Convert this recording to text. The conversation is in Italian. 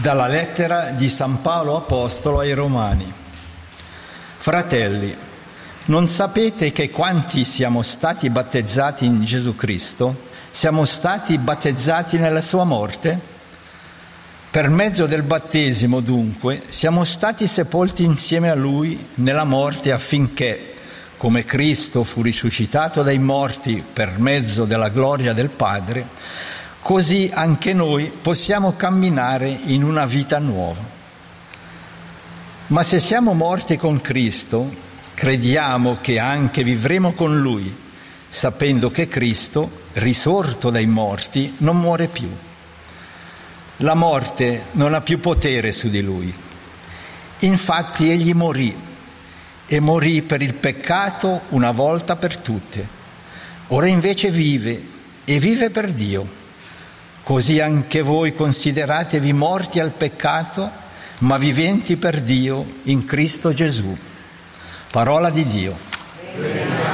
Dalla lettera di San Paolo Apostolo ai Romani. Fratelli, non sapete che quanti siamo stati battezzati in Gesù Cristo, siamo stati battezzati nella sua morte? Per mezzo del battesimo, dunque, siamo stati sepolti insieme a Lui nella morte affinché, come Cristo fu risuscitato dai morti per mezzo della gloria del Padre, così anche noi possiamo camminare in una vita nuova. Ma se siamo morti con Cristo, crediamo che anche vivremo con Lui, sapendo che Cristo, risorto dai morti, non muore più. La morte non ha più potere su di Lui. Infatti Egli morì, e morì per il peccato una volta per tutte. Ora invece vive, e vive per Dio. Così anche voi consideratevi morti al peccato, ma viventi per Dio in Cristo Gesù. Parola di Dio.